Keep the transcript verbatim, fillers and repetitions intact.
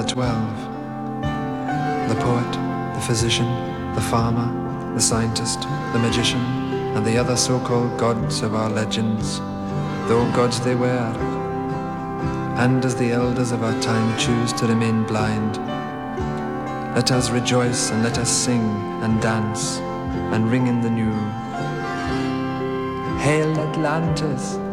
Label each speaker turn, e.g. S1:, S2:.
S1: the twelve. The poet, the physician, the farmer, the scientist, the magician, and the other so-called gods of our legends, though gods they were. And as the elders of our time choose to remain blind, let us rejoice and let us sing and dance and ring in the new. Hail Atlantis!